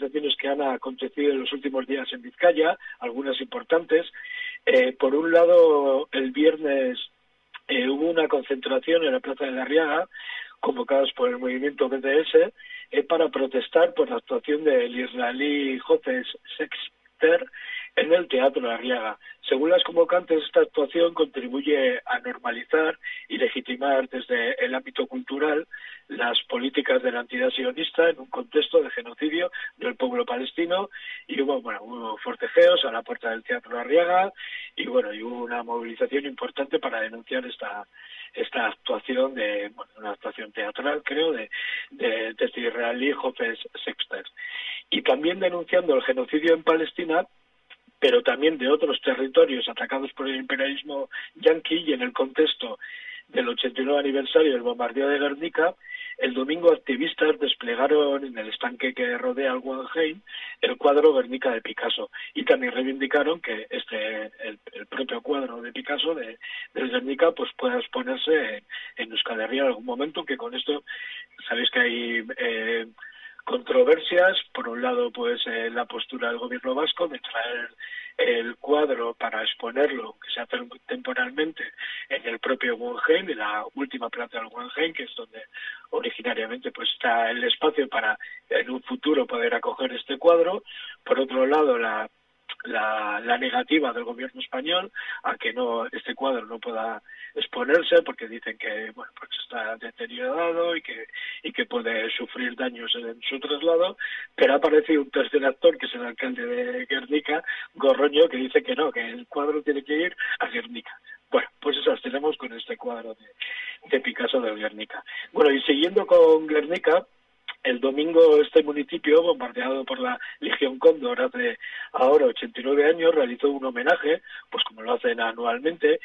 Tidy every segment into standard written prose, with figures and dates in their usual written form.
movilizaciones que han acontecido en los últimos días en Vizcaya, algunas importantes. Por un lado, el viernes hubo una concentración en la Plaza de la Arriaga, convocados por el movimiento BDS, para protestar por la actuación del israelí Hofez Sexter en el Teatro de la Arriaga. Según las convocantes, esta actuación contribuye a normalizar y legitimar desde el ámbito cultural las políticas de la entidad sionista en un contexto de genocidio del pueblo palestino, y hubo forcejeos a la puerta del Teatro de la Arriaga y hubo una movilización importante para denunciar esta actuación una actuación teatral, creo, de este israelí Hofez Sexter. Y también denunciando el genocidio en Palestina, pero también de otros territorios atacados por el imperialismo yanqui, y en el contexto del 89 aniversario del bombardeo de Guernica, el domingo activistas desplegaron en el estanque que rodea al Guggenheim el cuadro Guernica de Picasso, y también reivindicaron que el propio cuadro de Picasso del Guernica pues pueda exponerse en Euskal Herria en algún momento, que con esto sabéis que hay controversias. Por un lado, pues la postura del gobierno vasco de traer el cuadro para exponerlo, que se hace temporalmente, en el propio Guggenheim, en la última planta del Guggenheim, que es donde originariamente pues está el espacio para en un futuro poder acoger este cuadro. Por otro lado, la negativa del gobierno español a que este cuadro no pueda exponerse, porque dicen que pues está deteriorado y que puede sufrir daños en su traslado. Pero ha aparecido un tercer actor, que es el alcalde de Guernica, Gorroño, que dice que no, que el cuadro tiene que ir a Guernica. Bueno, pues esas tenemos con este cuadro de Picasso del Guernica. Bueno, y siguiendo con Guernica, el domingo este municipio, bombardeado por la Legión Cóndor hace ahora 89 años, realizó un homenaje, pues como lo hacen anualmente,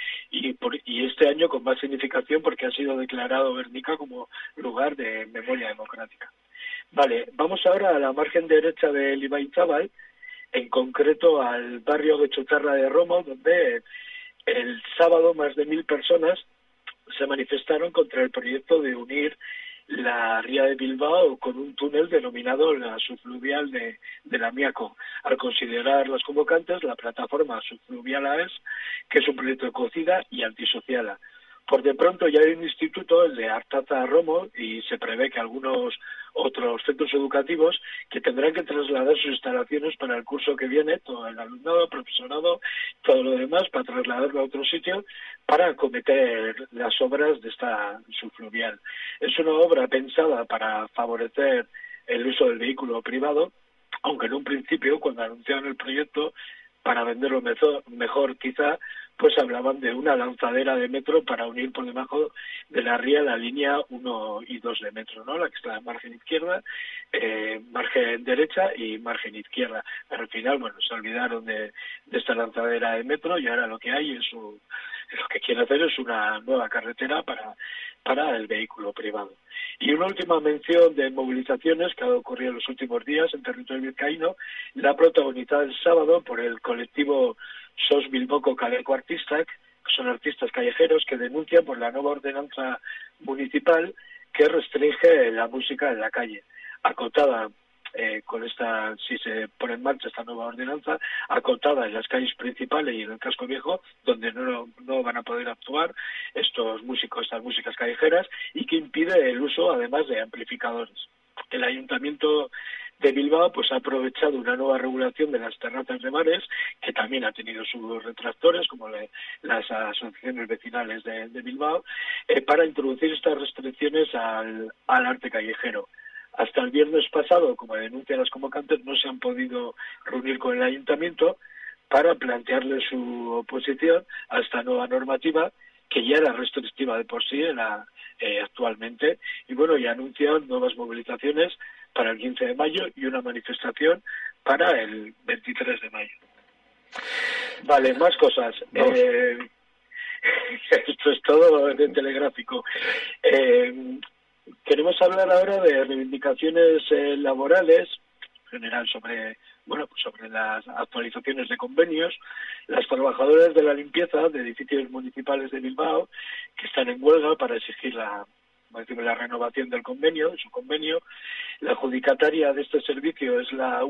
y este año con más significación porque ha sido declarado Guernica como lugar de memoria democrática. Vale, vamos ahora a la margen derecha del Ibaizábal, en concreto al barrio de Chotarra de Romo, donde el sábado más de 1.000 personas se manifestaron contra el proyecto de unir la ría de Bilbao con un túnel denominado la subfluvial de Lamiaco, al considerar los convocantes la plataforma subfluvial AES, que es un proyecto ecocida y antisocial. Por de pronto ya hay un instituto, el de Artaza Romo, y se prevé que algunos otros centros educativos que tendrán que trasladar sus instalaciones para el curso que viene, todo el alumnado, profesorado, todo lo demás, para trasladarlo a otro sitio para acometer las obras de esta subfluvial. Es una obra pensada para favorecer el uso del vehículo privado, aunque en un principio, cuando anunciaron el proyecto, para venderlo mejor quizá, pues hablaban de una lanzadera de metro para unir por debajo de la ría la línea 1 y 2 de metro, ¿no? La que está en margen izquierda, margen derecha y margen izquierda. Pero al final, se olvidaron de esta lanzadera de metro, y ahora lo que hay lo que quieren hacer es una nueva carretera para el vehículo privado. Y una última mención de movilizaciones que ha ocurrido en los últimos días en territorio vizcaíno, la protagonizada el sábado por el colectivo SOS Bilboko Kaleko Artistak, que son artistas callejeros que denuncian por la nueva ordenanza municipal que restringe la música en la calle, acotada si se pone en marcha esta nueva ordenanza, acotada en las calles principales y en el casco viejo, donde no van a poder actuar estas músicas callejeras, y que impide el uso además de amplificadores. El Ayuntamiento de Bilbao pues ha aprovechado una nueva regulación de las terrazas de bares, que también ha tenido sus retractores, como las asociaciones vecinales de Bilbao, para introducir estas restricciones al arte callejero. Hasta el viernes pasado, como denuncian las convocantes, no se han podido reunir con el ayuntamiento para plantearle su oposición a esta nueva normativa, que ya era restrictiva de por sí actualmente, y anuncian nuevas movilizaciones para el 15 de mayo y una manifestación para el 23 de mayo. Vale, más cosas. Esto es todo de telegráfico. Queremos hablar ahora de reivindicaciones laborales, en general sobre las actualizaciones de convenios. Las trabajadoras de la limpieza de edificios municipales de Bilbao, que están en huelga para exigir la renovación del convenio, de su convenio. La adjudicataria de este servicio es la